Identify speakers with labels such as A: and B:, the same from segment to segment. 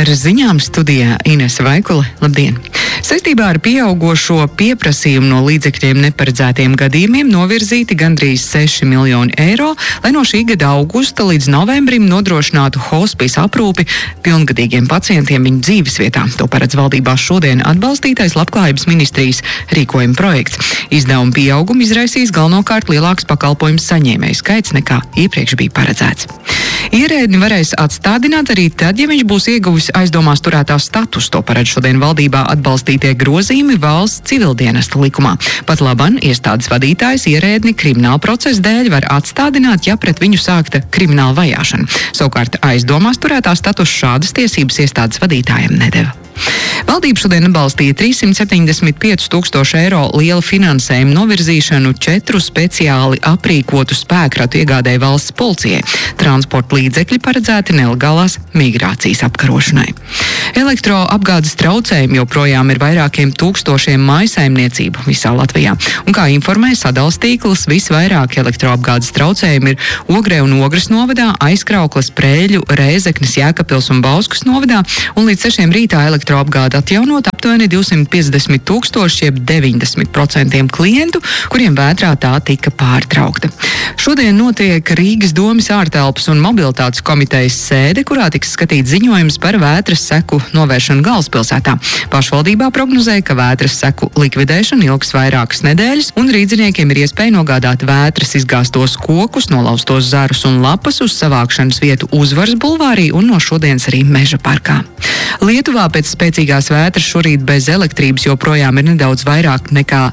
A: Ar ziņām studijā Inese Vaikule. Labdien! Saistībā ar pieaugošo pieprasījumu no līdzekļiem neparedzētiem gadījumiem novirzīti gandrīz 6 miljoni eiro, lai no šī gada augusta līdz novembrim nodrošinātu hospice aprūpi pilngadīgiem pacientiem viņu dzīvesvietā. To paredz valdībā šodien atbalstītais Labklājības ministrijas rīkojuma projekts. Izdevuma pieaugumu izraisīs galvenokārt lielāks pakalpojumu saņēmēju skaits nekā iepriekš bija paredzēts. Ierēdni varēs atstādināt arī tad, ja viņš būs ieguvis aizdomās turētā statusu. To paredz šodien valdībā atbalstītie grozījumi valsts civildienesta likumā. Pat laban iestādes vadītājs ierēdni krimināla procesa dēļ var atstādināt, ja pret viņu sākta krimināla vajāšana. Savukārt aizdomās turētā statusu šādas tiesības iestādes vadītājiem nedeva. Valdība šodien atbalstīja 375 000 eiro lielu finansējumu novirzīšanu 4 speciāli aprīkotu spēkratu iegādēji valsts policijai. Transporta līdzekļi paredzēti nelegālās migrācijas apkarošanai. Elektroapgādes traucējumi joprojām ir vairākiem tūkstošiem mājsaimniecību visā Latvijā. Un kā informē sadales tīkls, visvairāk elektroapgādes traucējumi ir Ogrē un Ogres novadā, Aizkraukles, Prēļu, Rēzeknes, Jēkabpils un Bauskas novadā, un līdz 6 rītā elektroapgāde atjaunot aptuveni 250 000, jeb 90% klientu, kuriem vētrā tā tika pārtraukta. Šodien notiek Rīgas domes ārtelpas un mobilitātes komitejas sēde, kurā tiks skatīt ziņojums par vētras seku novēršanu galvaspilsētā. Pašvaldībā prognozēja, ka vētras seku likvidēšana ilgs vairākas nedēļas, un rīdziniekiem ir iespēja nogādāt vētras izgāstos kokus, nolaustos zarus un lapas uz savākšanas vietu Uzvaras bulvārī un no šodienas arī Meža parkā. Lietuvā pēc spēcīgās vētras šorīt bez elektrības joprojām ir nedaudz vairāk nekā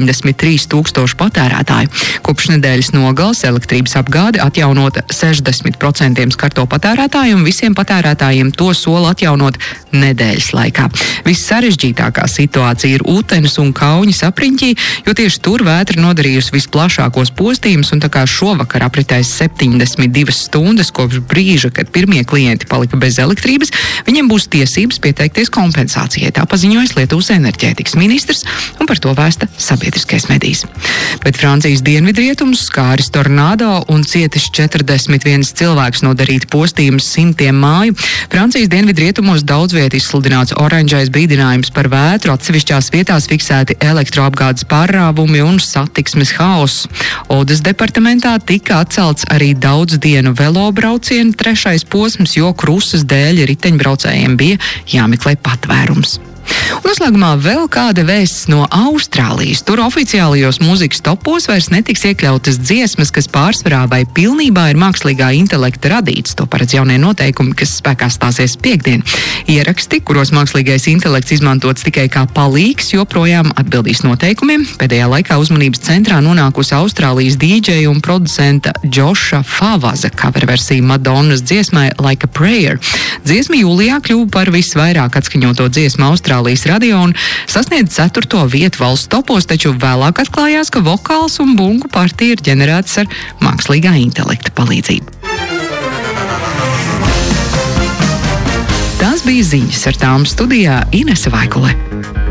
A: 93 000 patērētāju. Kopš nedēļas nogales elektrības apgāde atjaunota 60% skarto patērētāju un visiem patērētājiem to sola atjaunot nedēļas laikā. Vissarežģītākā situācija ir Utenes un Kauņas apriņķī, jo tieši tur vētra nodarījusi visplašākos postījumus, un tā kā šovakar apritēs 72 stundas kopš brīža, kad pirmie klienti palika bez elektrības, viņiem būs tiesības pieteikties kompensācijai. Tā paziņojas Lietuvas enerģētikas ministrs, un par to vēsta sabiedriskais medijs. Bet Francijas dienvidrietumus skāris tornado un cietis 41 cilvēks, nodarīti postījums simtiem māju. Francijas dienvidrietumos daudz viet izsludināts oranžais brīdinājums par vētru, atsevišķās vietās fiksēti elektroapgādes pārrāvumi un satiksmes haoss. Odes departamentā tika atcelts arī daudz dienu velobraucienu 3. posms, jo krusas dēļ riteņbraucējiem bija jāmeklē patvērums. Un noslēgumā vēl kāda vēsts no Austrālijas. Tur oficiālajos mūzikas topos vairs netiks iekļautas dziesmas, kas pārsvarā vai pilnībā ir mākslīgā intelekta radīts. To paredz jaunie noteikumi, kas spēkā stāsies piektdien. Ieraksti, kuros mākslīgais intelekts izmantots tikai kā palīgs, joprojām atbildīs noteikumiem. Pēdējā laikā uzmanības centrā nonākusi Austrālijas dīdžeja un producenta Džoša Favaza coverversija Madonnas dziesmai Like a Prayer. Dziesma jūlijā kļuva par visvairāk atskaņoto dziesmu Austrālijas radio un sasniedz 4. vietu valsts topos, taču vēlāk atklājās, ka vokāls un bungu partija ir ģenerētas ar mākslīgā intelekta palīdzību. Tās bija ziņas, ar tām studijā Inese Vaikule.